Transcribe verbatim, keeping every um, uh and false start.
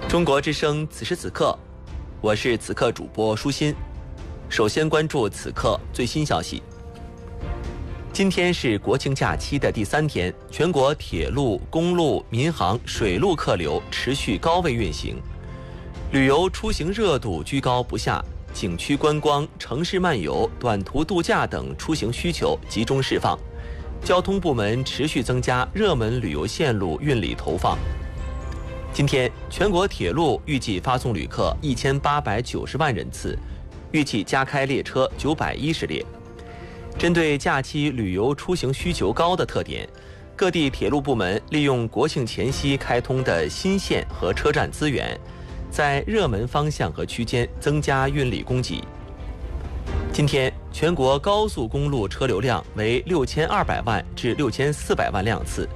中国之声，此时此刻，我是此刻主播舒心。首先关注此刻最新消息。今天是国庆假期的第三天，全国铁路、公路、民航、水路客流持续高位运行，旅游出行热度居高不下，景区观光、城市漫游、短途度假等出行需求集中释放。交通部门持续增加热门旅游线路运力投放。今天，全国铁路预计发送旅客一千八百九十万人次，预计加开列车九百一十列。针对假期旅游出行需求高的特点，各地铁路部门利用国庆前夕开通的新线和车站资源，在热门方向和区间增加运力供给。今天，全国高速公路车流量为六千二百万至六千四百万辆次，